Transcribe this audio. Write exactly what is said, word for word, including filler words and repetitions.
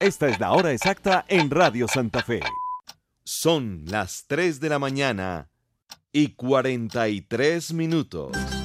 Esta es la hora exacta en Radio Santa Fe. Son las tres de la mañana y cuarenta y tres minutos.